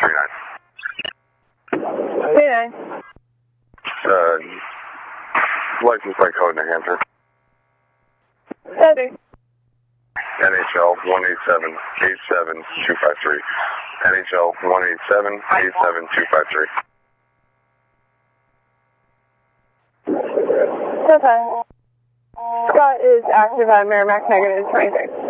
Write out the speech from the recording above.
39. License plate code New Hampshire. Heather. NHL 187-87253. NHL 187-87253. That's fine. Scott is active at Merrimack, -26.